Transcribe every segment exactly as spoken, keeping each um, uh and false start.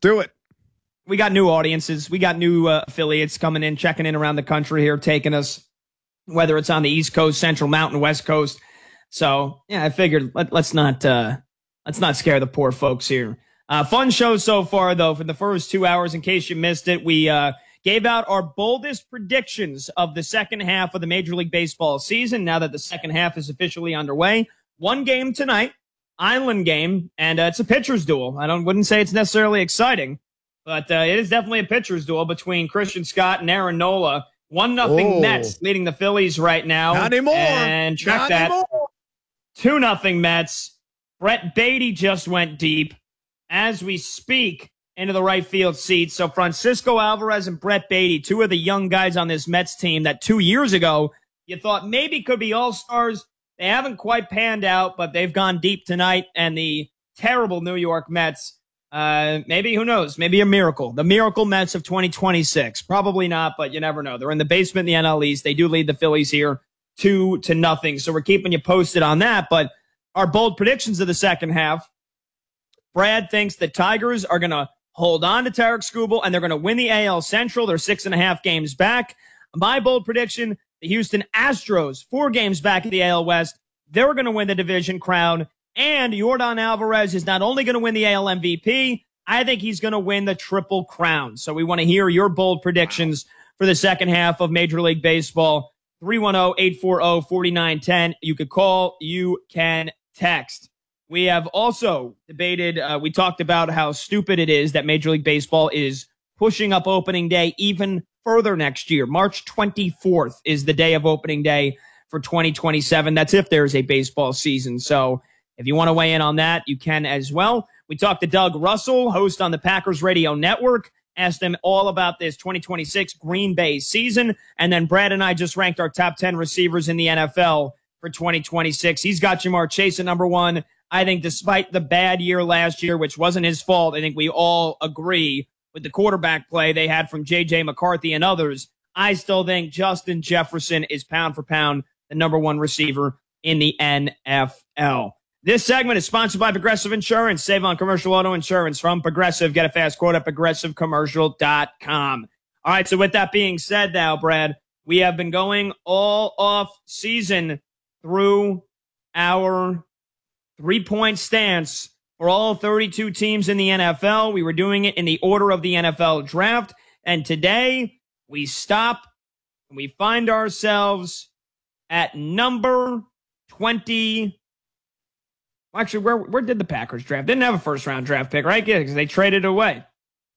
Do it. We got new audiences. We got new uh, affiliates coming in, checking in around the country here, taking us, whether it's on the East Coast, Central, Mountain, West Coast. So, yeah, I figured let, let's not uh, let's not scare the poor folks here. Uh, fun show so far, though, for the first two hours. In case you missed it, we uh, gave out our boldest predictions of the second half of the Major League Baseball season, now that the second half is officially underway. One game tonight, Island game, and uh, it's a pitcher's duel. I don't wouldn't say it's necessarily exciting, but uh, it is definitely a pitcher's duel between Christian Scott and Aaron Nola. One nothing Oh. Mets leading the Phillies right now. Not anymore. And check Not that. anymore. Two nothing Mets. Brett Beatty just went deep as we speak into the right field seat. So Francisco Alvarez and Brett Beatty, two of the young guys on this Mets team that two years ago you thought maybe could be all-stars. They haven't quite panned out, but they've gone deep tonight. And the terrible New York Mets, uh, maybe, who knows, maybe a miracle. The miracle Mets of twenty twenty-six. Probably not, but you never know. They're in the basement in the N L East. They do lead the Phillies here two to nothing. So we're keeping you posted on that. But our bold predictions of the second half, Brad thinks the Tigers are going to hold on to Tarek Skubal and they're going to win the A L Central. They're six and a half games back. My bold prediction, the Houston Astros, four games back in the A L West. They're going to win the division crown. And Yordan Alvarez is not only going to win the A L M V P, I think he's going to win the Triple Crown. So we want to hear your bold predictions for the second half of Major League Baseball. three one zero, eight four zero, four nine one zero. You could call, you can text. We have also debated, uh, we talked about how stupid it is that Major League Baseball is pushing up opening day even further next year. March twenty-fourth is the day of opening day for twenty twenty-seven. That's if there's a baseball season. So if you want to weigh in on that, you can as well. We talked to Doug Russell, host on the Packers Radio Network, asked him all about this twenty twenty-six Green Bay season. And then Brad and I just ranked our top ten receivers in the N F L for twenty twenty-six. He's got Jamar Chase at number one. I think despite the bad year last year, which wasn't his fault, I think we all agree with the quarterback play they had from J J McCarthy and others. I still think Justin Jefferson is pound for pound the number one receiver in the N F L. This segment is sponsored by Progressive Insurance. Save on commercial auto insurance from Progressive. Get a fast quote at progressive commercial dot com. All right, so with that being said now, Brad, we have been going all off season through our three-point stance for all thirty-two teams in the N F L. We were doing it in the order of the N F L draft. And today we stop and we find ourselves at number twenty. Actually, where where did the Packers draft? Didn't have a first-round draft pick, right? Yeah, because they traded it away.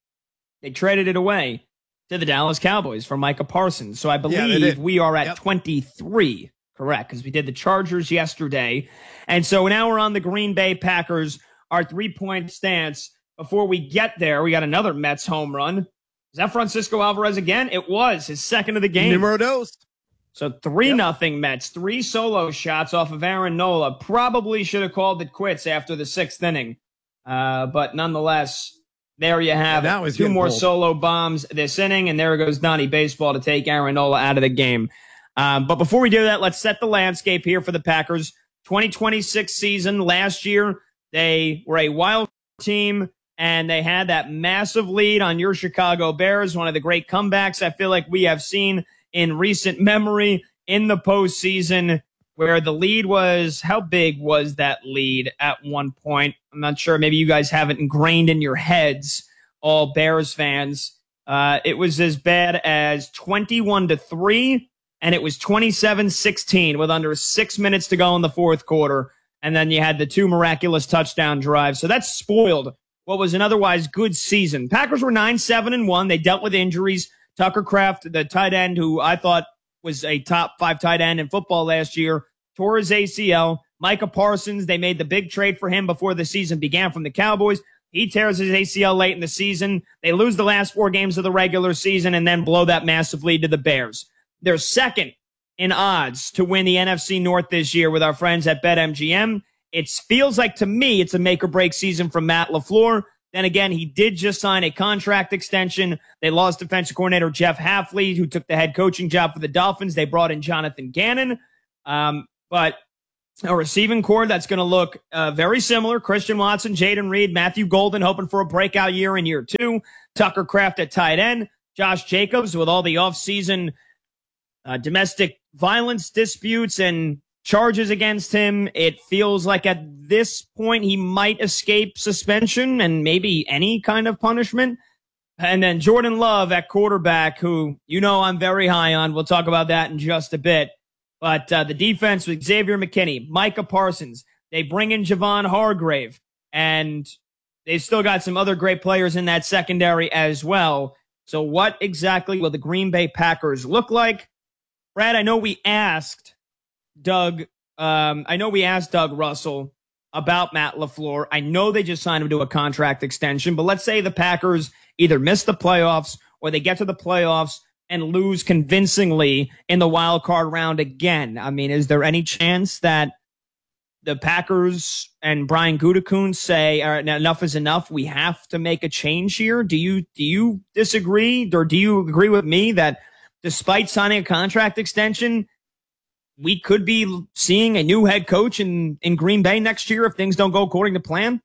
They traded it away to the Dallas Cowboys for Micah Parsons. So I believe did. we are at Yep. twenty-three, correct, because we did the Chargers yesterday. And so now we're on the Green Bay Packers, our three-point stance. Before we get there, we got another Mets home run. Is that Francisco Alvarez again? It was his second of the game. Numero dos. So three Yep. nothing Mets, three solo shots off of Aaron Nola. Probably should have called it quits after the sixth inning. Uh, but nonetheless, there you have That it. was Two getting more bold. solo bombs this inning, and there goes Donnie Baseball to take Aaron Nola out of the game. Um, but before we do that, let's set the landscape here for the Packers. twenty twenty-six season, last year, they were a wild team, and they had that massive lead on your Chicago Bears, one of the great comebacks I feel like we have seen in recent memory in the postseason, where the lead was, how big was that lead at one point? I'm not sure. Maybe you guys have it ingrained in your heads, all Bears fans. Uh, it was as bad as twenty-one to three, and it was twenty-seven sixteen with under six minutes to go in the fourth quarter. And then you had the two miraculous touchdown drives. So that spoiled what was an otherwise good season. Packers were nine seven and one. They dealt with injuries. Tucker Kraft, the tight end, who I thought was a top five tight end in football last year, tore his A C L. Micah Parsons, they made the big trade for him before the season began from the Cowboys. He tears his A C L late in the season. They lose the last four games of the regular season and then blow that massive lead to the Bears. They're second in odds to win the N F C North this year with our friends at BetMGM. It feels like, to me, it's a make-or-break season from Matt LaFleur. Then again, he did just sign a contract extension. They lost defensive coordinator Jeff Hafley, who took the head coaching job for the Dolphins. They brought in Jonathan Gannon. Um, but a receiving core that's going to look uh, very similar. Christian Watson, Jaden Reed, Matthew Golden hoping for a breakout year in year two. Tucker Kraft at tight end. Josh Jacobs with all the offseason uh, domestic violence disputes and charges against him. It feels like at this point he might escape suspension and maybe any kind of punishment. And then Jordan Love at quarterback, who you know I'm very high on. We'll talk about that in just a bit. But uh, the defense with Xavier McKinney, Micah Parsons, they bring in Javon Hargrave, and they've still got some other great players in that secondary as well. So what exactly will the Green Bay Packers look like? Brad, I know we asked Doug, um, I know we asked Doug Russell about Matt LaFleur. I know they just signed him to a contract extension, but let's say the Packers either miss the playoffs or they get to the playoffs and lose convincingly in the wild card round again. I mean, is there any chance that the Packers and Brian Gutekunst say, all right, now enough is enough, we have to make a change here? Do you do you disagree, or do you agree with me that despite signing a contract extension, we could be seeing a new head coach in, in Green Bay next year if things don't go according to plan?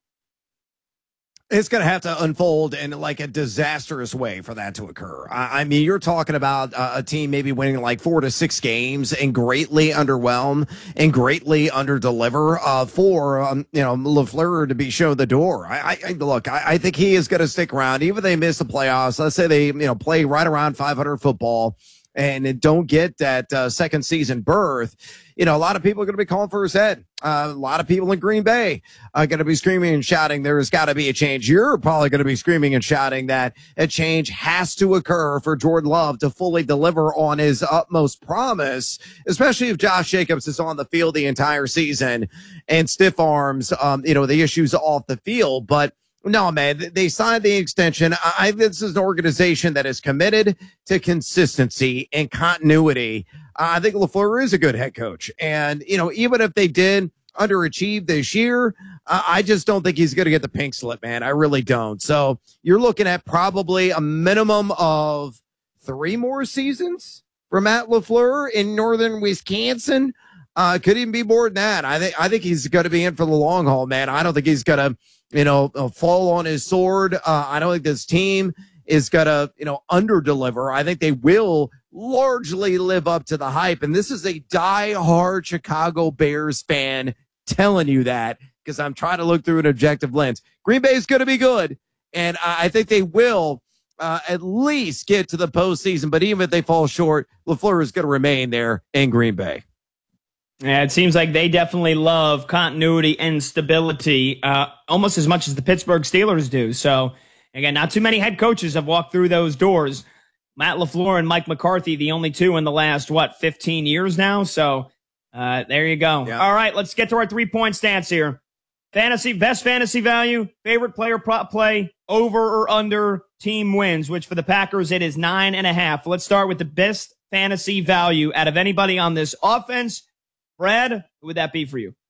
It's going to have to unfold in like a disastrous way for that to occur. I, I mean, you're talking about uh, a team maybe winning like four to six games and greatly underwhelm and greatly underdeliver uh, for, um, you know, LaFleur to be shown the door. I, I look, I, I think he is going to stick around. Even if they miss the playoffs, let's say they, you know, play right around five hundred football and don't get that uh, second season berth, you know, a lot of people are going to be calling for his head. Uh, a lot of people in Green Bay are going to be screaming and shouting, there's got to be a change. You're probably going to be screaming and shouting that a change has to occur for Jordan Love to fully deliver on his utmost promise, especially if Josh Jacobs is on the field the entire season and stiff arms, um, you know, the issues off the field. But no, man, they signed the extension. I, this is an organization that is committed to consistency and continuity. Uh, I think LaFleur is a good head coach. And, you know, even if they did underachieve this year, uh, I just don't think he's going to get the pink slip, man. I really don't. So you're looking at probably a minimum of three more seasons for Matt LaFleur in northern Wisconsin. Uh, could even be more than that. I think, I think he's going to be in for the long haul, man. I don't think he's going to, you know, fall on his sword. Uh, I don't think this team is going to, you know, underdeliver. I think they will largely live up to the hype. And this is a diehard Chicago Bears fan telling you that, because I'm trying to look through an objective lens. Green Bay is going to be good, and I think they will uh, at least get to the postseason. But even if they fall short, LaFleur is going to remain there in Green Bay. Yeah, it seems like they definitely love continuity and stability uh, almost as much as the Pittsburgh Steelers do. So, again, not too many head coaches have walked through those doors. Matt LaFleur and Mike McCarthy, the only two in the last, what, fifteen years now? So, uh, there you go. Yeah. All right, let's get to our three-point stance here. Fantasy, best fantasy value, favorite player prop play, over or under, team wins, which for the Packers, it is nine and a half. Let's start with the best fantasy value out of anybody on this offense. Brad, who would that be for you?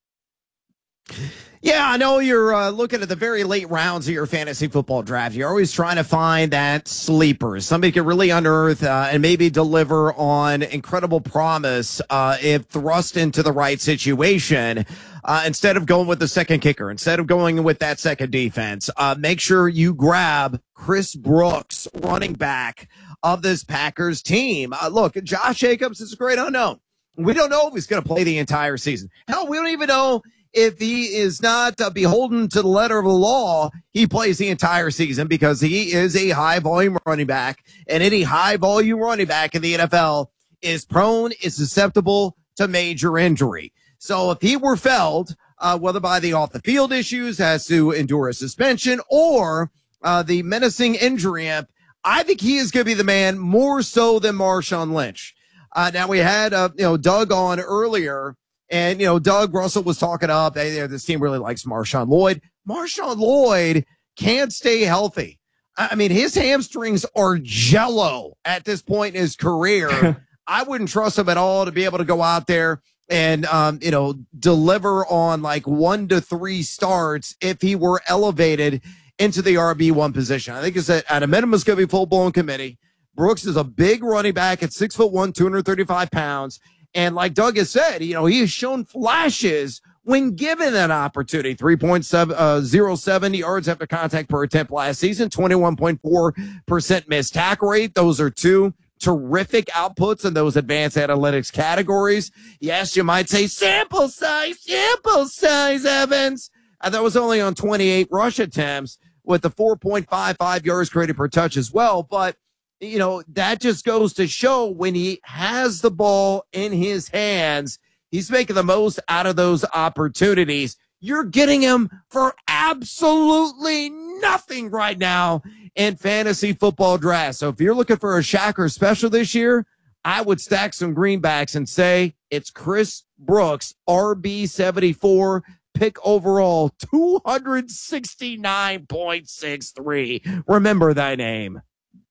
Yeah, I know you're uh, looking at the very late rounds of your fantasy football draft. You're always trying to find that sleeper, somebody can really unearth uh, and maybe deliver on incredible promise uh, if thrust into the right situation. Uh, instead of going with the second kicker, instead of going with that second defense, uh, make sure you grab Chris Brooks, running back of this Packers team. Uh, look, Josh Jacobs is a great unknown. We don't know if he's going to play the entire season. Hell, we don't even know if he is not uh, beholden to the letter of the law. He plays the entire season because he is a high volume running back, and any high volume running back in the N F L is prone, is susceptible to major injury. So if he were felled, uh, whether by the off the field issues, has to endure a suspension, or uh, the menacing injury amp, I think he is going to be the man more so than Marshawn Lynch. Uh, now we had, uh, you know, Doug on earlier, and, you know, Doug Russell was talking up, hey, this team really likes Marshawn Lloyd. Marshawn Lloyd can't stay healthy. I mean, his hamstrings are jello at this point in his career. I wouldn't trust him at all to be able to go out there and, um, you know, deliver on like one to three starts if he were elevated into the R B one position. I think it's at, at a minimum, it's going to be full blown committee. Brooks is a big running back at six foot one, two hundred thirty-five pounds. And like Doug has said, you know, he has shown flashes when given an opportunity. three point oh seven yards after contact per attempt last season, twenty-one point four percent missed tackle rate. Those are two terrific outputs in those advanced analytics categories. Yes, you might say sample size, sample size, Evans. And that was only on twenty-eight rush attempts with the four point five five yards created per touch as well. But, you know, that just goes to show when he has the ball in his hands, he's making the most out of those opportunities. You're getting him for absolutely nothing right now in fantasy football draft. So if you're looking for a Shacker special this year, I would stack some greenbacks and say it's Chris Brooks, R B seventy-four, pick overall, two sixty-nine point six three. Remember thy name.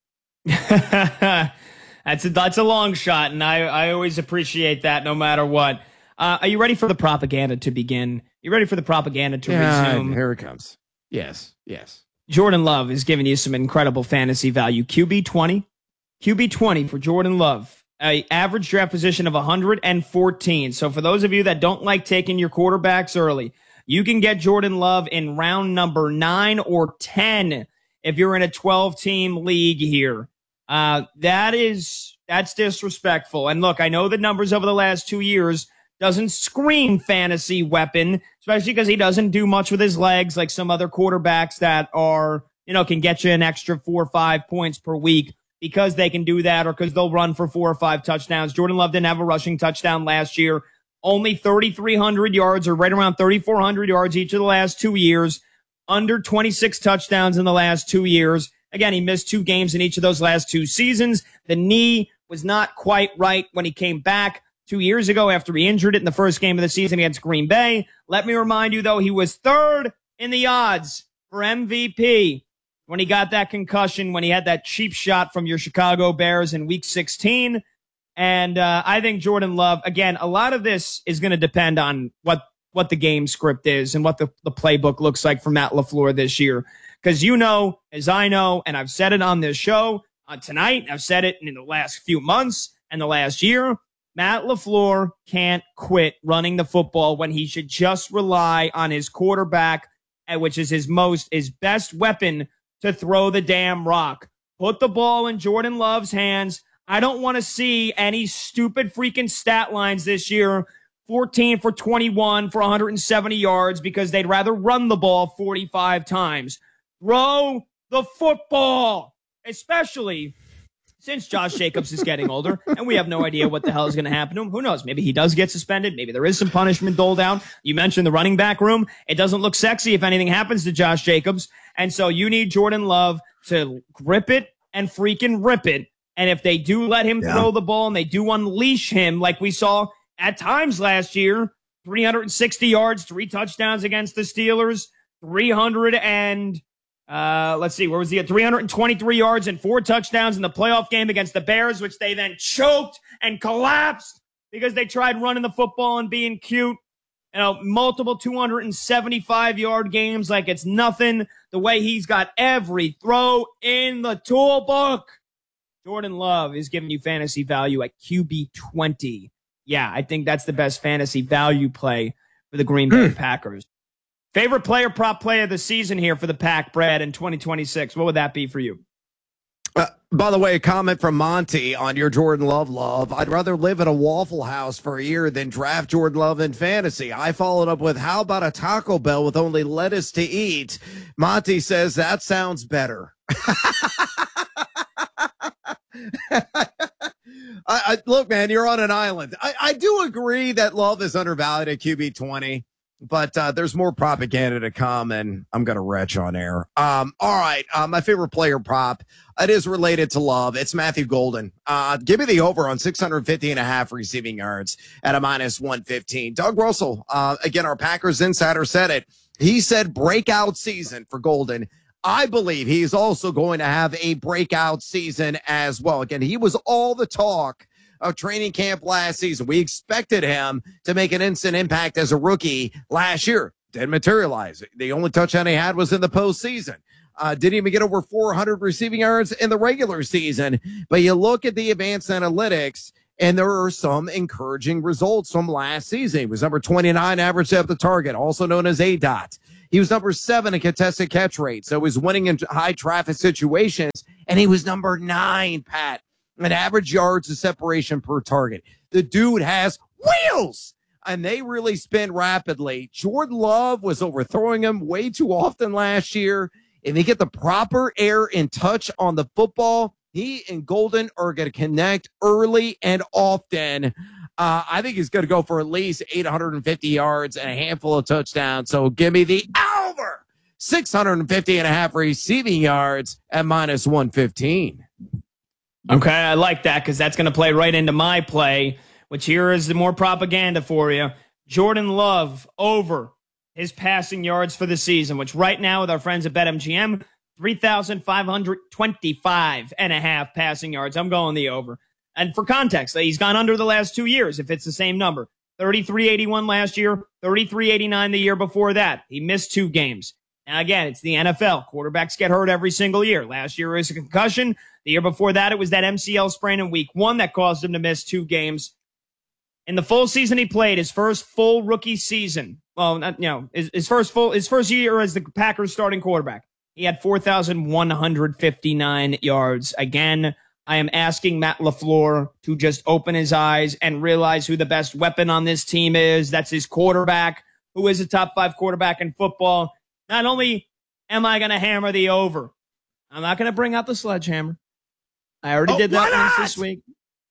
that's a that's a long shot, and I, I always appreciate that no matter what. Uh, are you ready for the propaganda to begin? You ready for the propaganda to yeah, resume? Here it comes. Yes, yes. Jordan Love is giving you some incredible fantasy value. Q B twenty. Q B twenty for Jordan Love. A average draft position of one hundred fourteen. So for those of you that don't like taking your quarterbacks early, you can get Jordan Love in round number nine or ten if you're in a twelve-team league here. Uh, that is, that's disrespectful. And look, I know the numbers over the last two years doesn't scream fantasy weapon, especially because he doesn't do much with his legs like some other quarterbacks that are, you know, can get you an extra four or five points per week because they can do that or because they'll run for four or five touchdowns. Jordan Love didn't have a rushing touchdown last year. Only thirty-three hundred yards or right around thirty-four hundred yards each of the last two years. Under twenty-six touchdowns in the last two years. Again, he missed two games in each of those last two seasons. The knee was not quite right when he came back two years ago after he injured it in the first game of the season against Green Bay. Let me remind you, though, he was third in the odds for M V P when he got that concussion, when he had that cheap shot from your Chicago Bears in week sixteen. And uh, I think Jordan Love, again, a lot of this is going to depend on what, what the game script is and what the, the playbook looks like for Matt LaFleur this year. Because you know, as I know, and I've said it on this show uh, tonight, I've said it in the last few months and the last year, Matt LaFleur can't quit running the football when he should just rely on his quarterback, which is his most, his best weapon to throw the damn rock. Put the ball in Jordan Love's hands. I don't want to see any stupid freaking stat lines this year. fourteen for twenty-one for one hundred seventy yards because they'd rather run the ball forty-five times. Throw the football, especially since Josh Jacobs is getting older and we have no idea what the hell is going to happen to him. Who knows? Maybe he does get suspended. Maybe there is some punishment doled out. You mentioned the running back room. It doesn't look sexy if anything happens to Josh Jacobs. And so you need Jordan Love to grip it and freaking rip it. And if they do let him yeah. throw the ball and they do unleash him like we saw at times last year, three hundred sixty yards, three touchdowns against the Steelers, three hundred and Uh, let's see, where was he at? three hundred twenty-three yards and four touchdowns in the playoff game against the Bears, which they then choked and collapsed because they tried running the football and being cute. You know, multiple two hundred seventy-five yard games like it's nothing. The way he's got every throw in the tool book. Jordan Love is giving you fantasy value at Q B twenty. Yeah, I think that's the best fantasy value play for the Green Bay Packers. Favorite player prop play of the season here for the Pack, Brad, in twenty twenty-six. What would that be for you? Uh, by the way, a comment from Monty on your Jordan Love love. I'd rather live in a Waffle House for a year than draft Jordan Love in fantasy. I followed up with, how about a Taco Bell with only lettuce to eat? Monty says, that sounds better. I, I, look, man, you're on an island. I, I do agree that Love is undervalued at Q B twenty. But uh, there's more propaganda to come, and I'm going to retch on air. Um, all right, uh, my favorite player prop, it is related to Love. It's Matthew Golden. Uh, give me the over on six hundred fifty and a half receiving yards at a minus one fifteen. Doug Russell, uh, again, our Packers insider said it. He said breakout season for Golden. I believe he's also going to have a breakout season as well. Again, he was all the talk of training camp last season. We expected him to make an instant impact as a rookie last year. Didn't materialize. The only touchdown he had was in the postseason. Uh, didn't even get over four hundred receiving yards in the regular season. But you look at the advanced analytics, And there are some encouraging results from last season. He was number twenty-nine average depth of target, also known as A DOT. He was number seven in contested catch rate, so he was winning in high traffic situations. And he was number nine, Pat, in average yards of separation per target. The dude has wheels, and they really spin rapidly. Jordan Love was overthrowing him way too often last year. If they get the proper air and touch on the football, he and Golden are going to connect early and often. Uh, I think he's going to go for at least eight hundred fifty yards and a handful of touchdowns. So give me the over six hundred fifty and a half receiving yards at minus one fifteen. Okay, I like that because that's going to play right into my play, which here is the more propaganda for you. Jordan Love over his passing yards for the season, which right now with our friends at BetMGM, three thousand five hundred twenty-five and a half passing yards. I'm going the over. And for context, he's gone under the last two years if it's the same number. thirty-three eighty-one last year, thirty-three eighty-nine the year before that. He missed two games. Now, again, it's the N F L. Quarterbacks get hurt every single year. Last year it was a concussion. The year before that, it was that M C L sprain in week one that caused him to miss two games. In the full season he played, his first full rookie season, well, not, you know, his, his first full, his first year as the Packers starting quarterback, he had four thousand one hundred fifty-nine yards. Again, I am asking Matt LaFleur to just open his eyes and realize who the best weapon on this team is. That's his quarterback, who is a top five quarterback in football. Not only am I going to hammer the over, I'm not going to bring out the sledgehammer. I already oh, did that once this week.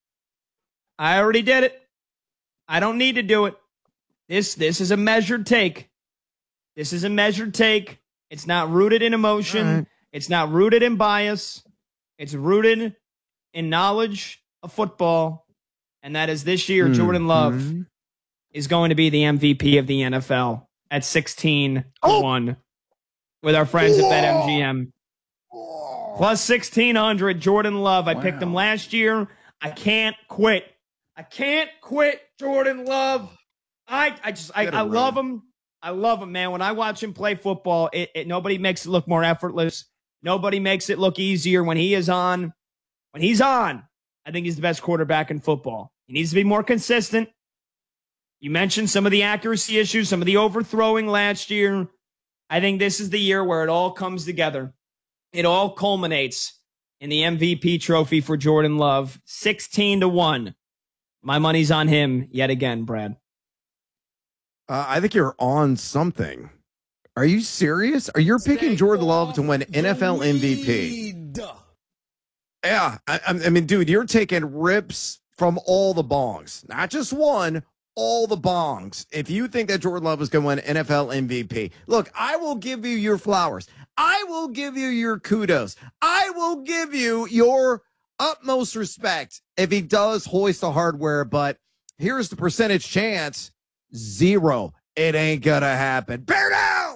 I already did it. I don't need to do it. This, this is a measured take. This is a measured take. It's not rooted in emotion. Right. It's not rooted in bias. It's rooted in knowledge of football. And that is this year, mm-hmm. Jordan Love is going to be the M V P of the N F L at sixteen to one with our friends Whoa. at BetMGM. Whoa. Plus sixteen hundred, Jordan Love. I wow. picked him last year. I can't quit. I can't quit Jordan Love. I, I just, I, I love him. I love him, man. When I watch him play football, it, it nobody makes it look more effortless. Nobody makes it look easier when he is on. When he's on, I think he's the best quarterback in football. He needs to be more consistent. You mentioned some of the accuracy issues, some of the overthrowing last year. I think this is the year where it all comes together. It all culminates in the M V P trophy for Jordan Love, sixteen to one. My money's on him yet again, Brad. Uh, I think you're on something. Are you serious? Are you picking Jordan Love to win N F L M V P? Yeah, I, I mean, dude, you're taking rips from all the bongs, not just one, all the bongs. If you think that Jordan Love is going to win N F L M V P, look, I will give you your flowers. I will give you your kudos. I will give you your utmost respect if he does hoist the hardware. But here's the percentage chance: zero. It ain't gonna happen. Bear down.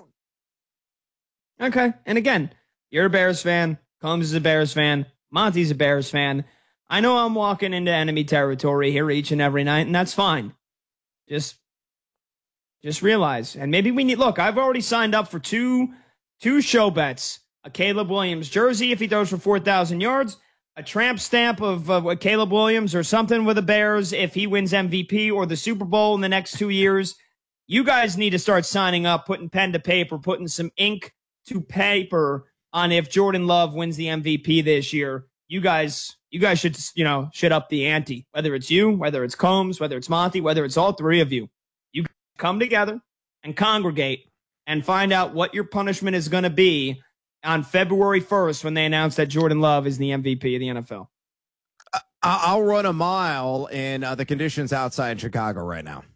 Okay, and again, you're a Bears fan. Combs is a Bears fan. Monty's a Bears fan. I know I'm walking into enemy territory here each and every night, and that's fine. Just, just realize, and maybe we need, look, I've already signed up for two, two show bets. A Caleb Williams jersey if he throws for four thousand yards, a tramp stamp of uh, Caleb Williams or something with the Bears if he wins M V P or the Super Bowl in the next two years. You guys need to start signing up, putting pen to paper, putting some ink to paper on if Jordan Love wins the M V P this year. You guys, you guys should, you know, shit up the ante. Whether it's you, whether it's Combs, whether it's Monty, whether it's all three of you, you come together and congregate and find out what your punishment is going to be on February first when they announce that Jordan Love is the M V P of the N F L. I'll run a mile in uh, the conditions outside Chicago right now.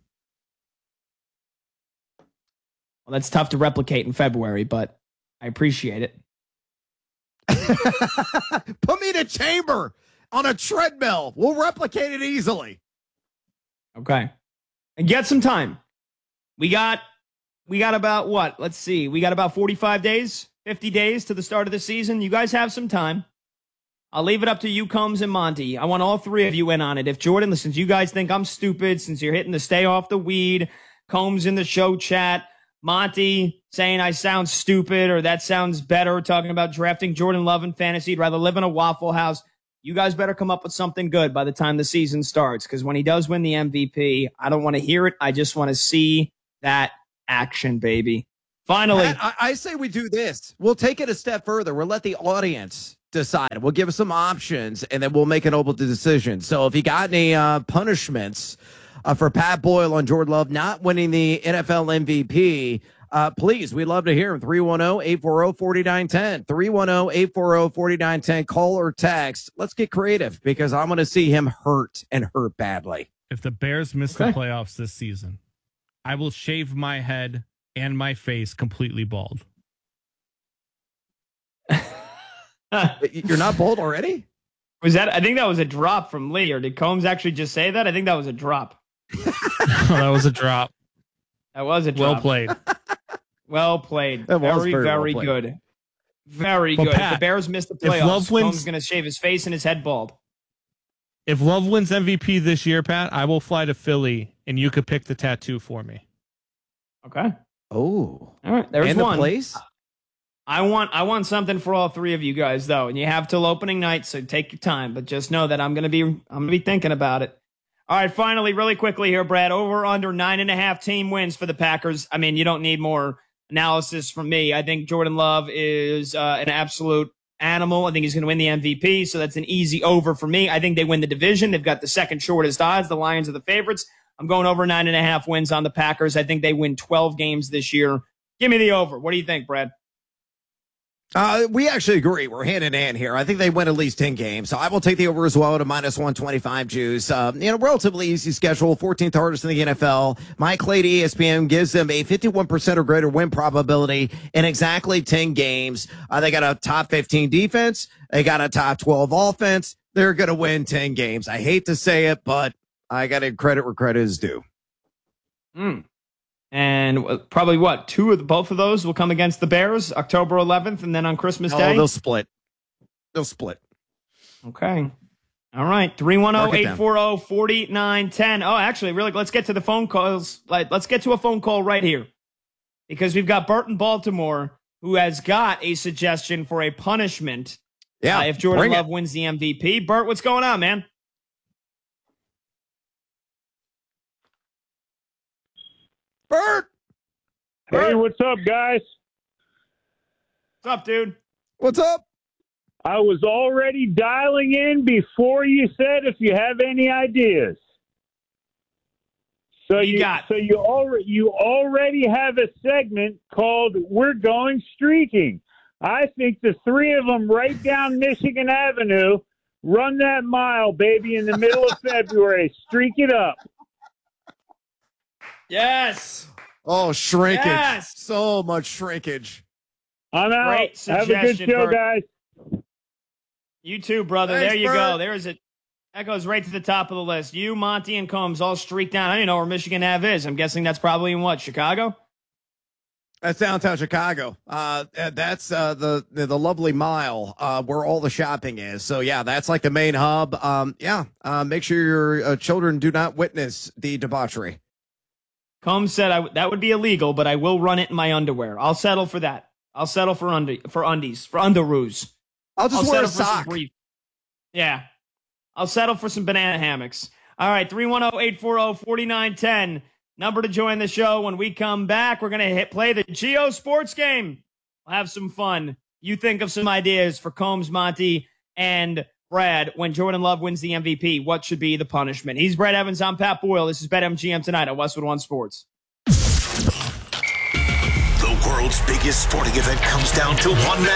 Well, that's tough to replicate in February, but I appreciate it. Put me in a chamber on a treadmill. We'll replicate it easily. Okay. And get some time. We got we got about what? Let's see. We got about forty-five days, fifty days to the start of the season. You guys have some time. I'll leave it up to you, Combs and Monty. I want all three of you in on it. If Jordan, since you guys think I'm stupid, since you're hitting the stay off the weed, Combs in the show chat, Monty saying I sound stupid or that sounds better, talking about drafting Jordan Love in fantasy. He'd rather live in a Waffle House. you guys better come up with something good by the time the season starts, because when he does win the M V P, I don't want to hear it. I just want to see that action, baby. Finally. Pat, I, I say we do this. We'll take it a step further. We'll let the audience decide. We'll give us some options, and then we'll make an open decision. So if you got any uh, punishments uh, for Pat Boyle on Jordan Love not winning the N F L M V P, uh, please, we'd love to hear him. three one zero, eight four zero, four nine one zero. three one zero, eight four zero, four nine one zero. Call or text. Let's get creative, because I'm going to see him hurt and hurt badly. If the Bears miss Okay. the playoffs this season, I will shave my head and my face completely bald. You're not bold already? Was that? I think that was a drop from Lee, or did Combs actually just say that? I think that was a drop. That was a drop. That was a drop. Well played. Well played. That was Very, very very, well played. good. Very Well, good. Pat, if the Bears miss the if playoffs, Love wins- Combs is going to shave his face and his head bald. If Love wins M V P this year, Pat, I will fly to Philly and you could pick the tattoo for me. Okay. Oh. All right. There's and the one. place? I want I want something for all three of you guys, though, and you have till opening night, so take your time. But just know that I'm gonna be I'm gonna be thinking about it. All right, finally, really quickly here, Brad. Over under nine and a half team wins for the Packers. I mean, you don't need more analysis from me. I think Jordan Love is uh, an absolute animal. I think he's gonna win the M V P, so that's an easy over for me. I think they win the division. They've got the second shortest odds. The Lions are the favorites. I'm going over nine and a half wins on the Packers. I think they win twelve games this year. Give me the over. What do you think, Brad? Uh, we actually agree. We're hand in hand here. I think they win at least ten games. So I will take the over as well to minus one twenty-five juice. Um, you know, relatively easy schedule, fourteenth hardest in the N F L. Mike Clay to E S P N gives them a fifty-one percent or greater win probability in exactly ten games. Uh, they got a top fifteen defense. They got a top twelve offense. They're going to win ten games. I hate to say it, but I got to credit where credit is due. Hmm. And uh, probably what two of the, both of those will come against the Bears October eleventh, and then on Christmas Oh, Day. they'll split. They'll split. Okay. All right. three one zero, Mark it eight down. four zero, four nine one zero. Oh, actually, really, let's get to the phone calls. Like, let's get to a phone call right here, because we've got Bert in Baltimore who has got a suggestion for a punishment. Yeah. uh, if Jordan bring Love it. wins the M V P. Bert, what's going on, man? Bert. Hey, what's up, guys? What's up, dude? What's up? I was already dialing in before you said if you have any ideas. So What you you, got? so you already you already have a segment called "We're Going Streaking." I think the three of them right down Michigan Avenue run that mile, baby, in the middle of February. Streak it up. Yes. Oh, shrinkage. Yes. So much shrinkage. I'm out. Great Have a good suggestion, show, Bert. guys. You too, brother. Thanks, there you Bert. go. There is it. That goes right to the top of the list. You, Monty, and Combs all streak down. I don't even know where Michigan Ave is. I'm guessing that's probably in what, Chicago? That's downtown Chicago. Uh, that's uh, the, the the lovely mile uh, where all the shopping is. So yeah, that's like the main hub. Um, yeah, uh, make sure your uh, children do not witness the debauchery. Combs said I w- that would be illegal, but I will run it in my underwear. I'll settle for that. I'll settle for undi- for undies, for underoos. I'll just I'll wear a settle for some sock. brief. Yeah. I'll settle for some banana hammocks. All right, three one zero, eight four zero, four nine one zero. Number to join the show. When we come back, we're going to hit play the Geo Sports Game. We'll have some fun. You think of some ideas for Combs, Monty, and Brad when Jordan Love wins the M V P. What should be the punishment? He's Brad Evans. I'm Pat Boyle. This is BetMGM tonight on Westwood One Sports. The world's biggest sporting event comes down to one man.